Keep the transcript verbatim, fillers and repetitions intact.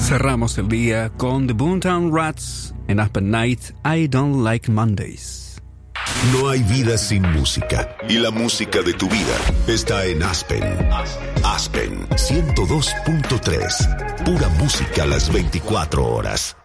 Cerramos el día con The Boomtown Rats en Aspen Night, I Don't Like Mondays. No hay vida sin música, y la música de tu vida está en Aspen. Aspen ciento dos punto tres, pura música a las veinticuatro horas.